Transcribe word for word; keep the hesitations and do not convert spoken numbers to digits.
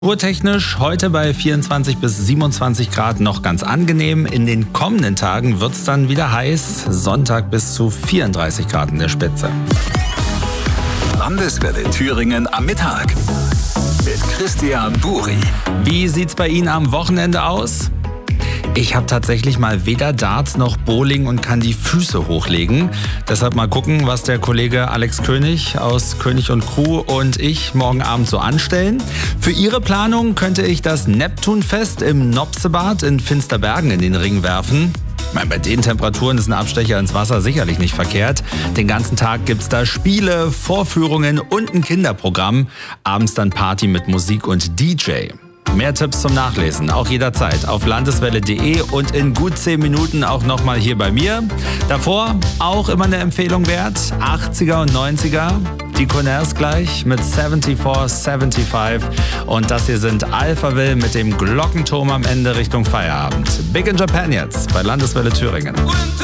Urtechnisch heute bei vierundzwanzig bis siebenundzwanzig Grad noch ganz angenehm. In den kommenden Tagen wird es dann wieder heiß. Sonntag bis zu vierunddreißig Grad in der Spitze. Landeswelle Thüringen am Mittag mit Christian Buri. Wie sieht's bei Ihnen am Wochenende aus? Ich habe tatsächlich mal weder Darts noch Bowling und kann die Füße hochlegen. Deshalb mal gucken, was der Kollege Alex König aus König und Crew und ich morgen Abend so anstellen. Für Ihre Planung könnte ich das Neptunfest im Nopsebad in Finsterbergen in den Ring werfen. Ich meine, bei den Temperaturen ist ein Abstecher ins Wasser sicherlich nicht verkehrt. Den ganzen Tag gibt's da Spiele, Vorführungen und ein Kinderprogramm. Abends dann Party mit Musik und D J. Mehr Tipps zum Nachlesen, auch jederzeit auf landeswelle punkt de und in gut zehn Minuten auch nochmal hier bei mir. Davor auch immer eine Empfehlung wert, achtziger und neunziger. Die Coners gleich mit vierundsiebzig fünfundsiebzig und das hier sind Alphaville mit dem Glockenturm am Ende Richtung Feierabend. Big in Japan jetzt bei Landeswelle Thüringen.